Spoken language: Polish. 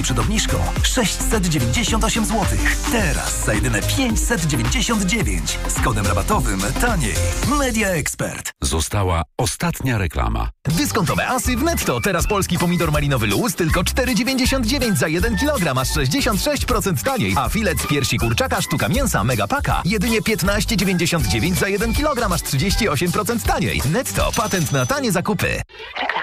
Przed obniżką 698 zł. Teraz za jedyne 599. Z kodem rabatowym taniej. Media Expert. Została ostatnia reklama. Dyskontowe asy w Netto. Teraz polski pomidor malinowy Luz tylko 4,99 za 1 kg, aż 66% taniej. A filet z piersi kurczaka sztuka mięsa Megapaka jedynie 15,99 za 1 kg, aż 38% taniej. Netto. Patent na tanie zakupy.